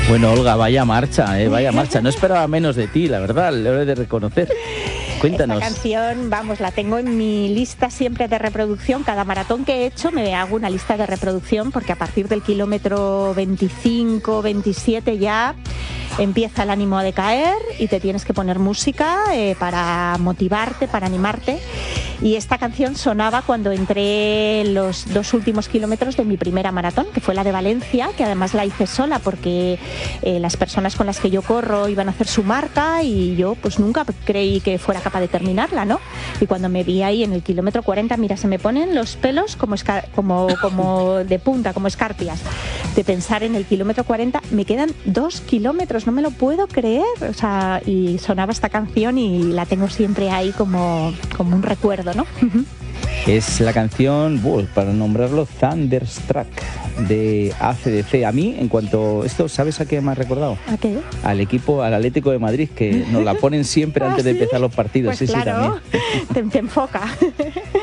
Bueno, Olga, vaya marcha, vaya marcha. No esperaba menos de ti, la verdad, lo he de reconocer. Cuéntanos. Esta canción, vamos, la tengo en mi lista siempre de reproducción. Cada maratón que he hecho me hago una lista de reproducción porque a partir del kilómetro 25, 27 ya empieza el ánimo a decaer y te tienes que poner música para motivarte, para animarte. Y esta canción sonaba cuando entré los 2 últimos kilómetros de mi primera maratón, que fue la de Valencia, que además la hice sola porque las personas con las que yo corro iban a hacer su marca y yo pues nunca creí que fuera capaz de terminarla, ¿no? Y cuando me vi ahí en el kilómetro 40, mira, se me ponen los pelos como de punta, como escarpias, de pensar en el kilómetro 40, me quedan 2 kilómetros, no me lo puedo creer, o sea, y sonaba esta canción y la tengo siempre ahí como un recuerdo, ¿no? Es la canción, para nombrarlo, Thunderstruck, de AC/DC. A mí, en cuanto a esto, ¿sabes a qué me ha recordado? ¿A qué? Al equipo, al Atlético de Madrid, que nos la ponen siempre antes de empezar los partidos. Pues sí, claro, también. Te enfoca.